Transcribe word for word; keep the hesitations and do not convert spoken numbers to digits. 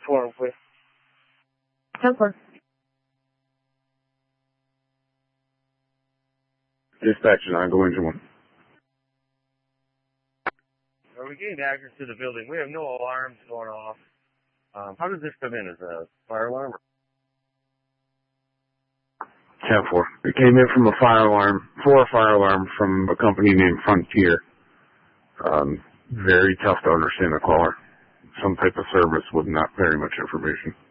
Four, please. ten four. Dispatch nine, go engine one. Are we getting access to the building? We have no alarms going off. Um, how does this come in? As a fire alarm? ten four. It came in from a fire alarm, for a fire alarm from a company named Frontier. Um, very tough to understand the caller. Some type of service with not very much information.